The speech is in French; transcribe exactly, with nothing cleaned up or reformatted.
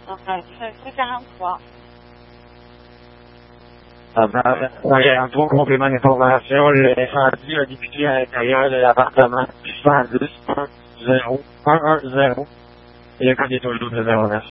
Enfin, c'est quarante-trois. Ah ben, voilà, pour complément d'information, le incendie a débuté à l'intérieur de l'appartement cent dix, zéro un un zéro. Et le code est toujours de zéro neuf.